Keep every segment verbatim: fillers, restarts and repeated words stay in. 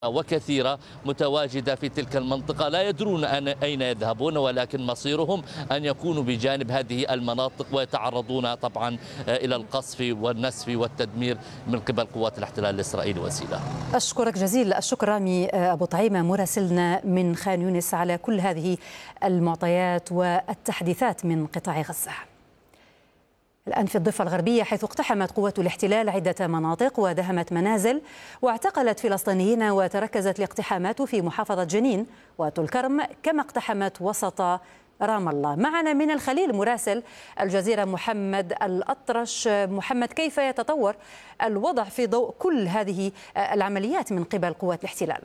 وكثيرة متواجدة في تلك المنطقة، لا يدرون أين يذهبون، ولكن مصيرهم أن يكونوا بجانب هذه المناطق ويتعرضون طبعا إلى القصف والنسف والتدمير من قبل قوات الاحتلال الإسرائيلي. وسيلة، أشكرك جزيل الشكر رامي أبو طعيمة مراسلنا من خان يونس على كل هذه المعطيات والتحديثات من قطاع غزة. الآن في الضفة الغربية، حيث اقتحمت قوات الاحتلال عدة مناطق ودهمت منازل واعتقلت فلسطينيين، وتركزت الاقتحامات في محافظة جنين وطول كرم، كما اقتحمت وسط رام الله. معنا من الخليل مراسل الجزيرة محمد الأطرش. محمد، كيف يتطور الوضع في ضوء كل هذه العمليات من قبل قوات الاحتلال؟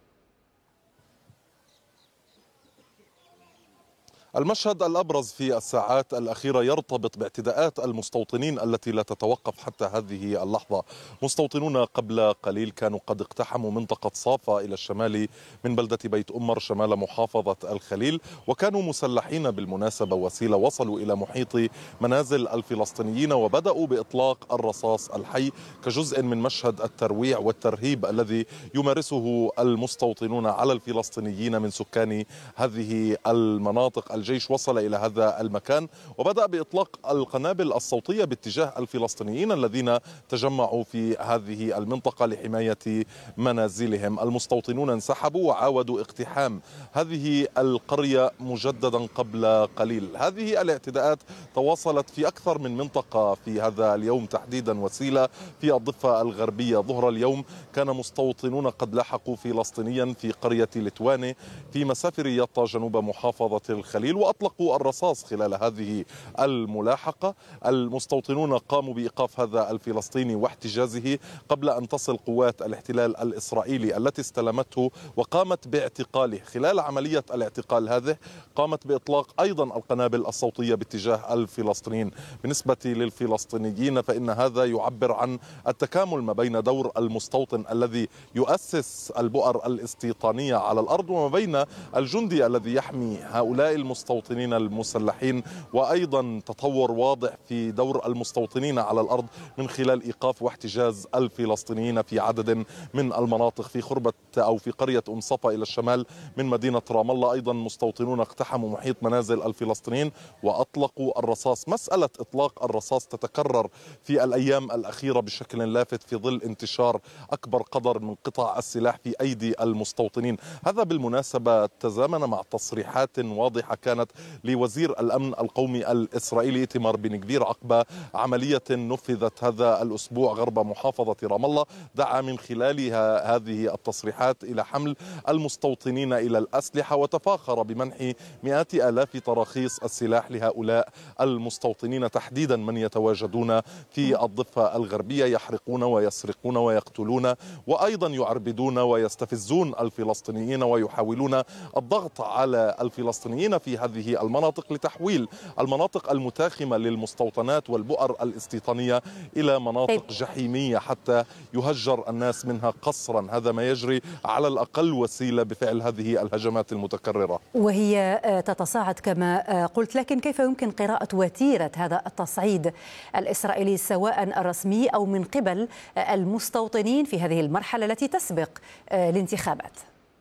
المشهد الأبرز في الساعات الأخيرة يرتبط باعتداءات المستوطنين التي لا تتوقف حتى هذه اللحظة. مستوطنون قبل قليل كانوا قد اقتحموا منطقة صافا إلى الشمال من بلدة بيت أمر شمال محافظة الخليل، وكانوا مسلحين بالمناسبة. وسيلة وصلوا إلى محيط منازل الفلسطينيين وبدأوا بإطلاق الرصاص الحي كجزء من مشهد الترويع والترهيب الذي يمارسه المستوطنون على الفلسطينيين من سكان هذه المناطق. الجيش وصل إلى هذا المكان وبدأ بإطلاق القنابل الصوتية باتجاه الفلسطينيين الذين تجمعوا في هذه المنطقة لحماية منازلهم. المستوطنون انسحبوا وعاودوا اقتحام هذه القرية مجددا قبل قليل. هذه الاعتداءات تواصلت في أكثر من منطقة في هذا اليوم تحديدا. وسيلة في الضفة الغربية ظهر اليوم كان مستوطنون قد لاحقوا فلسطينيا في قرية لتواني في مسافر يطا جنوب محافظة الخليل وأطلقوا الرصاص خلال هذه الملاحقة. المستوطنون قاموا بإيقاف هذا الفلسطيني واحتجازه قبل أن تصل قوات الاحتلال الإسرائيلي التي استلمته وقامت باعتقاله. خلال عملية الاعتقال هذه قامت بإطلاق أيضا القنابل الصوتية باتجاه الفلسطينيين. بالنسبة للفلسطينيين فإن هذا يعبر عن التكامل ما بين دور المستوطن الذي يؤسس البؤر الاستيطانية على الأرض وما بين الجندي الذي يحمي هؤلاء المستوطنين المسلحين، وأيضا تطور واضح في دور المستوطنين على الأرض من خلال إيقاف واحتجاز الفلسطينيين في عدد من المناطق. في خربة أو في قرية أم صفا إلى الشمال من مدينة رام الله أيضا مستوطنون اقتحموا محيط منازل الفلسطينيين وأطلقوا الرصاص. مسألة إطلاق الرصاص تتكرر في الأيام الأخيرة بشكل لافت في ظل انتشار أكبر قدر من قطع السلاح في أيدي المستوطنين. هذا بالمناسبة تزامن مع تصريحات واضحة كانت لوزير الأمن القومي الإسرائيلي إيتمار بن جفير عقب عملية نفذت هذا الأسبوع غرب محافظة رام الله، دعا من خلالها هذه التصريحات إلى حمل المستوطنين إلى الأسلحة وتفاخر بمنح مئات آلاف تراخيص السلاح لهؤلاء المستوطنين تحديدا من يتواجدون في الضفة الغربية يحرقون ويسرقون ويقتلون وأيضا يعربدون ويستفزون الفلسطينيين ويحاولون الضغط على الفلسطينيين في هذه المناطق لتحويل المناطق المتاخمة للمستوطنات والبؤر الاستيطانية إلى مناطق جحيمية حتى يهجر الناس منها قسرا. هذا ما يجري على الأقل. وسيلة بفعل هذه الهجمات المتكررة وهي تتصاعد كما قلت، لكن كيف يمكن قراءة وتيرة هذا التصعيد الإسرائيلي سواء الرسمي أو من قبل المستوطنين في هذه المرحلة التي تسبق الانتخابات؟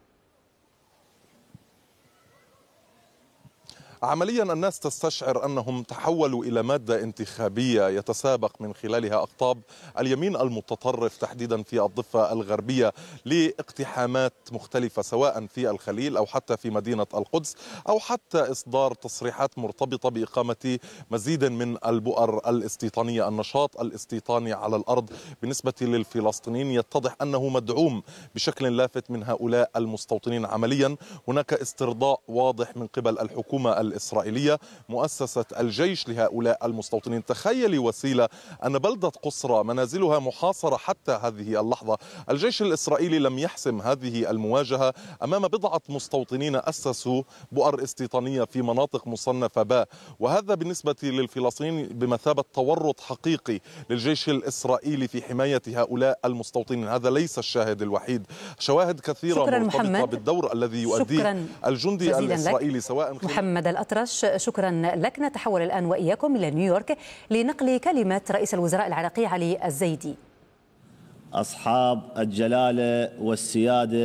عمليا الناس تستشعر أنهم تحولوا إلى مادة انتخابية يتسابق من خلالها أقطاب اليمين المتطرف تحديدا في الضفة الغربية لاقتحامات مختلفة سواء في الخليل أو حتى في مدينة القدس أو حتى إصدار تصريحات مرتبطة بإقامة مزيد من البؤر الاستيطانية. النشاط الاستيطاني على الأرض بالنسبة للفلسطينيين يتضح أنه مدعوم بشكل لافت من هؤلاء المستوطنين. عمليا هناك استرضاء واضح من قبل الحكومة الإسرائيلية مؤسسة الجيش لهؤلاء المستوطنين. تخيلي وسيلة أن بلدة قصرى منازلها محاصرة حتى هذه اللحظة. الجيش الإسرائيلي لم يحسم هذه المواجهة أمام بضعة مستوطنين أسسوا بؤر استيطانية في مناطق مصنفة باء، وهذا بالنسبة للفلسطينيين بمثابة تورط حقيقي للجيش الإسرائيلي في حماية هؤلاء المستوطنين. هذا ليس الشاهد الوحيد، شواهد كثيرة مرتبطة محمد. بالدور الذي يؤديه الجندي الإسرائيلي سواء محمد الأطرش. شكرا لك. نتحول الآن وإياكم إلى نيويورك لنقل كلمة رئيس الوزراء العراقي علي الزيدي. أصحاب الجلالة والسيادة